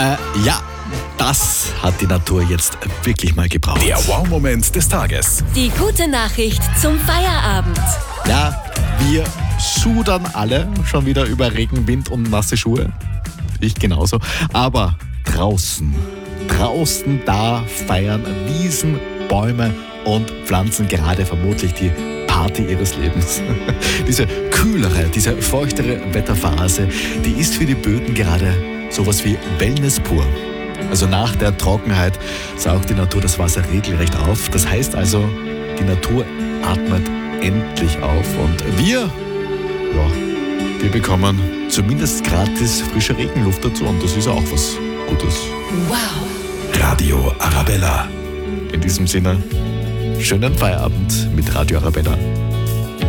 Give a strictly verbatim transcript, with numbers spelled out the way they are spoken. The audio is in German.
Äh, ja, das hat die Natur jetzt wirklich mal gebraucht. Der Wow-Moment des Tages. Die gute Nachricht zum Feierabend. Ja, wir sudern alle schon wieder über Regen, Wind und nasse Schuhe. Ich genauso. Aber draußen, draußen da feiern Wiesen, Bäume und Pflanzen gerade vermutlich die Party ihres Lebens. Diese kühlere, diese feuchtere Wetterphase, die ist für die Böden gerade sowas wie Wellness pur. Also nach der Trockenheit saugt die Natur das Wasser regelrecht auf. Das heißt also, die Natur atmet endlich auf und wir, ja, wir bekommen zumindest gratis frische Regenluft dazu und das ist ja auch was Gutes. Wow. Radio Arabella. In diesem Sinne, schönen Feierabend mit Radio Arabella.